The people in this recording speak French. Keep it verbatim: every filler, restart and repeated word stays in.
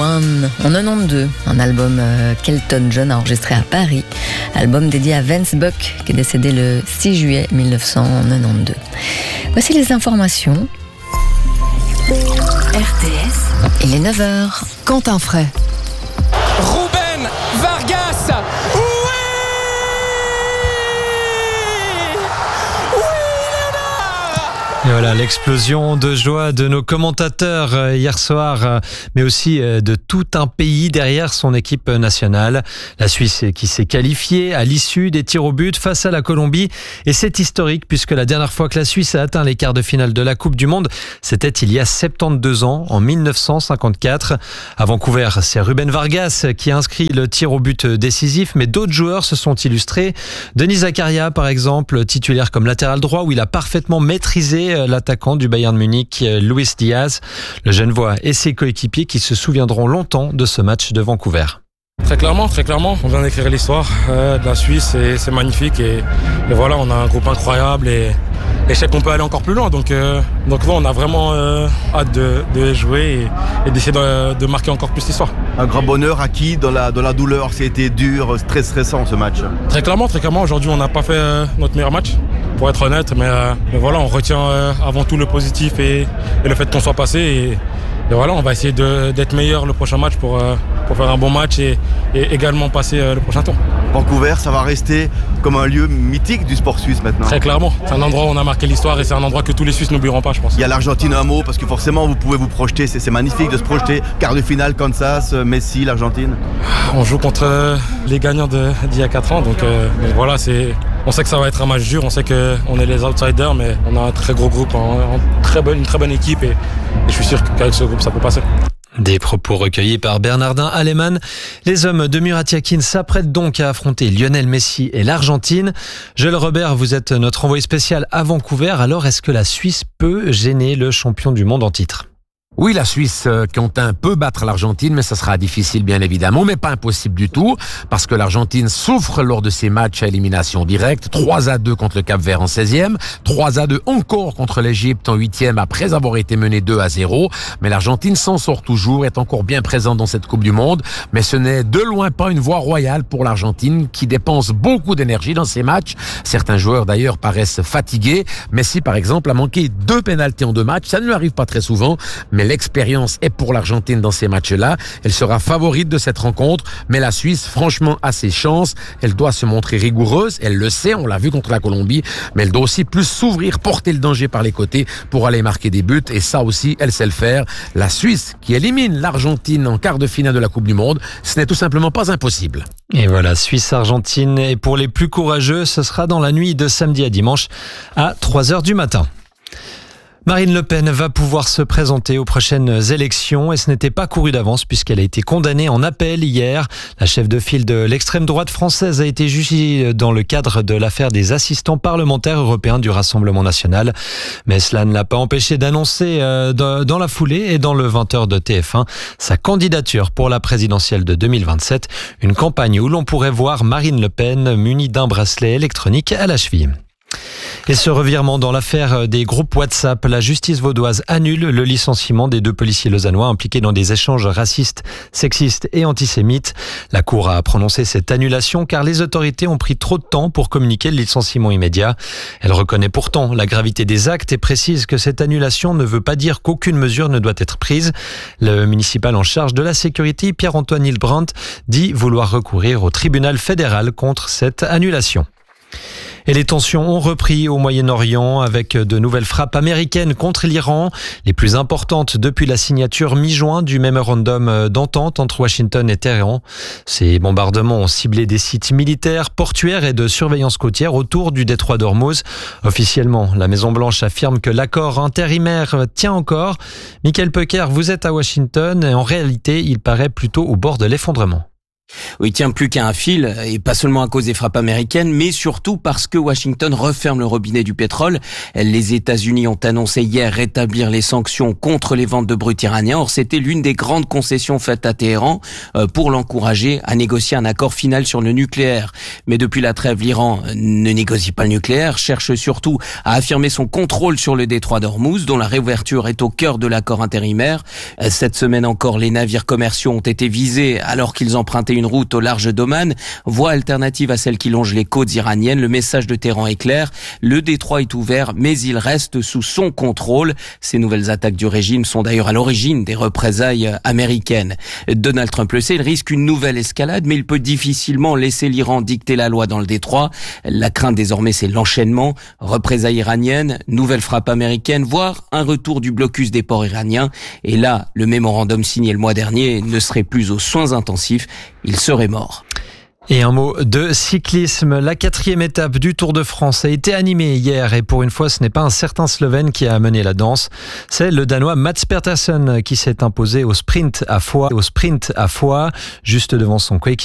One en quatre-vingt-douze, un album euh, qu'Elton John a enregistré à Paris, album dédié à Vince Buck qui est décédé le six juillet mille neuf cent quatre-vingt-douze. Voici les informations. R T S. Il est neuf heures. Quentin Fray. Ruben Vargas. Et voilà, l'explosion de joie de nos commentateurs hier soir, mais aussi de tout un pays derrière son équipe nationale. La Suisse qui s'est qualifiée à l'issue des tirs au but face à la Colombie. Et c'est historique puisque la dernière fois que la Suisse a atteint les quarts de finale de la Coupe du Monde, c'était il y a soixante-douze ans, en mille neuf cent cinquante-quatre. À Vancouver, c'est Ruben Vargas qui a inscrit le tir au but décisif, mais d'autres joueurs se sont illustrés. Denis Zakaria, par exemple, titulaire comme latéral droit, où il a parfaitement maîtrisé l'attaquant du Bayern Munich, Luis Diaz. Le Genevois et ses coéquipiers qui se souviendront longtemps de ce match de Vancouver. Très clairement, très clairement, on vient d'écrire l'histoire euh, de la Suisse et c'est magnifique et, et voilà, on a un groupe incroyable et, et je sais qu'on peut aller encore plus loin, donc, euh, donc voilà, on a vraiment euh, hâte de, de jouer et, et d'essayer de, de marquer encore plus l'histoire. Un grand bonheur acquis dans la, dans la douleur, c'était dur, très stressant ce match. Très clairement, très clairement, aujourd'hui on n'a pas fait euh, notre meilleur match, pour être honnête, mais, euh, mais voilà, on retient euh, avant tout le positif et, et le fait qu'on soit passé et, et voilà, on va essayer de, d'être meilleur le prochain match pour, euh, pour faire un bon match et, et également passer euh, le prochain tour. Vancouver, ça va rester comme un lieu mythique du sport suisse maintenant. Très clairement, c'est un endroit où on a marqué l'histoire et c'est un endroit que tous les Suisses n'oublieront pas, je pense. Il y a l'Argentine, un mot, parce que forcément vous pouvez vous projeter, c'est, c'est magnifique de se projeter. Quart de finale, Kansas, Messi, l'Argentine. On joue contre les gagnants de, d'il y a quatre ans, donc, euh, donc voilà, c'est, on sait que ça va être un match dur, on sait qu'on est les outsiders, mais on a un très gros groupe, un, un très bonne, une très bonne équipe et, et je suis sûr qu'avec ce groupe ça peut passer. Des propos recueillis par Bernardin Alemann. Les hommes de Murat Yakin s'apprêtent donc à affronter Lionel Messi et l'Argentine. Joël Robert, vous êtes notre envoyé spécial à Vancouver. Alors, est-ce que la Suisse peut gêner le champion du monde en titre ? Oui, la Suisse, euh, Quentin, peut battre l'Argentine, mais ça sera difficile, bien évidemment, mais pas impossible du tout, parce que l'Argentine souffre lors de ses matchs à élimination directe. trois à deux contre le Cap-Vert en seizième, trois à deux encore contre l'Égypte en huitième, après avoir été menée deux à zéro. Mais l'Argentine s'en sort toujours, est encore bien présente dans cette Coupe du Monde, mais ce n'est de loin pas une voie royale pour l'Argentine, qui dépense beaucoup d'énergie dans ses matchs. Certains joueurs, d'ailleurs, paraissent fatigués. Messi, par exemple, a manqué deux pénaltys en deux matchs. Ça ne lui arrive pas très souvent, mais l'expérience est pour l'Argentine dans ces matchs-là. Elle sera favorite de cette rencontre, mais la Suisse, franchement, a ses chances. Elle doit se montrer rigoureuse, elle le sait, on l'a vu contre la Colombie, mais elle doit aussi plus s'ouvrir, porter le danger par les côtés pour aller marquer des buts, et ça aussi, elle sait le faire. La Suisse, qui élimine l'Argentine en quart de finale de la Coupe du Monde, ce n'est tout simplement pas impossible. Et voilà, Suisse-Argentine, et pour les plus courageux, ce sera dans la nuit de samedi à dimanche à trois heures du matin. Marine Le Pen va pouvoir se présenter aux prochaines élections et ce n'était pas couru d'avance puisqu'elle a été condamnée en appel hier. La chef de file de l'extrême droite française a été jugée dans le cadre de l'affaire des assistants parlementaires européens du Rassemblement national. Mais cela ne l'a pas empêché d'annoncer dans la foulée et dans le vingt heures de T F un sa candidature pour la présidentielle de deux mille vingt-sept. Une campagne où l'on pourrait voir Marine Le Pen munie d'un bracelet électronique à la cheville. Et ce revirement dans l'affaire des groupes WhatsApp, la justice vaudoise annule le licenciement des deux policiers lausannois impliqués dans des échanges racistes, sexistes et antisémites. La Cour a prononcé cette annulation car les autorités ont pris trop de temps pour communiquer le licenciement immédiat. Elle reconnaît pourtant la gravité des actes et précise que cette annulation ne veut pas dire qu'aucune mesure ne doit être prise. Le municipal en charge de la sécurité, Pierre-Antoine Hildebrandt, dit vouloir recourir au tribunal fédéral contre cette annulation. Et les tensions ont repris au Moyen-Orient avec de nouvelles frappes américaines contre l'Iran, les plus importantes depuis la signature mi-juin du mémorandum d'entente entre Washington et Téhéran. Ces bombardements ont ciblé des sites militaires, portuaires et de surveillance côtière autour du détroit d'Ormuz. Officiellement, la Maison-Blanche affirme que l'accord intérimaire tient encore. Michael Peucker, vous êtes à Washington et en réalité, il paraît plutôt au bord de l'effondrement. Oui, il tient plus qu'à un fil, et pas seulement à cause des frappes américaines, mais surtout parce que Washington referme le robinet du pétrole. Les États-Unis ont annoncé hier rétablir les sanctions contre les ventes de brut iranien. Or, c'était l'une des grandes concessions faites à Téhéran pour l'encourager à négocier un accord final sur le nucléaire. Mais depuis la trêve, l'Iran ne négocie pas le nucléaire, cherche surtout à affirmer son contrôle sur le détroit d'Ormuz, dont la réouverture est au cœur de l'accord intérimaire. Cette semaine encore, les navires commerciaux ont été visés alors qu'ils empruntaient une route au large d'Oman, voie alternative à celle qui longe les côtes iraniennes. Le message de Téhéran est clair, le détroit est ouvert, mais il reste sous son contrôle. Ces nouvelles attaques du régime sont d'ailleurs à l'origine des représailles américaines. Donald Trump le sait, il risque une nouvelle escalade, mais il peut difficilement laisser l'Iran dicter la loi dans le détroit. La crainte désormais, c'est l'enchaînement, représailles iraniennes, nouvelles frappes américaines, voire un retour du blocus des ports iraniens. Et là, le mémorandum signé le mois dernier ne serait plus aux soins intensifs, il serait mort. Et un mot de cyclisme. La quatrième étape du Tour de France a été animée hier et pour une fois, ce n'est pas un certain Slovène qui a mené la danse. C'est le Danois Mats Pedersen qui s'est imposé au sprint à Foix, au sprint à Foix, juste devant son coéquipier.